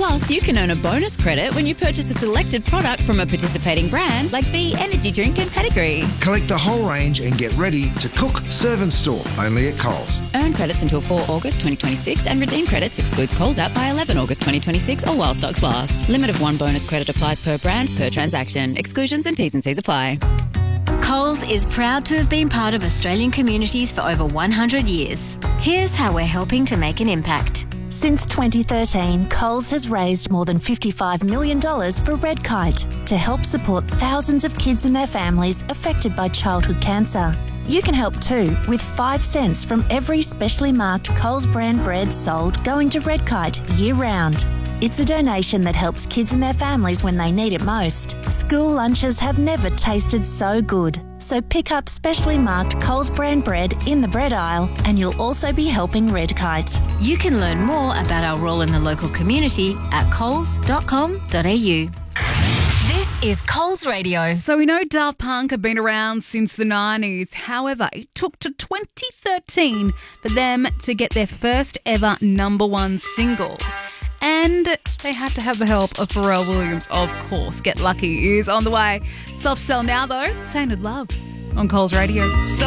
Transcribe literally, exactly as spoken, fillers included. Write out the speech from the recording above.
Plus, you can earn a bonus credit when you purchase a selected product from a participating brand like V Energy Drink and Pedigree. Collect the whole range and get ready to cook, serve and store only at Coles. Earn credits until four August twenty twenty-six and redeem credits excludes Coles app by eleven August twenty twenty-six or while stocks last. Limit of one bonus credit applies per brand, per transaction. Exclusions and T's and C's apply. Coles is proud to have been part of Australian communities for over one hundred years. Here's how we're helping to make an impact. Since twenty thirteen, Coles has raised more than fifty-five million dollars for Red Kite to help support thousands of kids and their families affected by childhood cancer. You can help too, with five cents from every specially marked Coles brand bread sold going to Red Kite year-round. It's a donation that helps kids and their families when they need it most. School lunches have never tasted so good. So pick up specially marked Coles brand bread in the bread aisle and you'll also be helping Red Kite. You can learn more about our role in the local community at coles dot com dot a u. This is Coles Radio. So we know Daft Punk have been around since the nineties. However, it took to twenty thirteen for them to get their first ever number one single. And they had to have the help of Pharrell Williams, of course. Get Lucky is on the way. Soft Cell now, though. Tainted Love on Coles Radio.